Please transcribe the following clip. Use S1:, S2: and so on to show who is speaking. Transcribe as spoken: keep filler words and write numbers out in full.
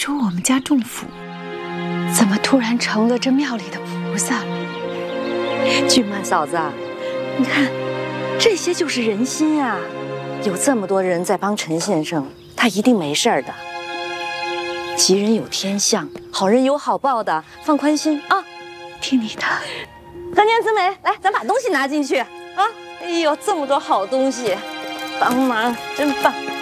S1: 说我们家中伏，怎么突然成了这庙里的菩萨了？
S2: 俊曼嫂子，你看，这些就是人心啊！有这么多人在帮陈先生，他一定没事儿的。吉人有天相，好人有好报的，放宽心啊！
S1: 听你的。
S2: 何年子美，来，咱把东西拿进去啊！哎呦，这么多好东西，帮忙真棒！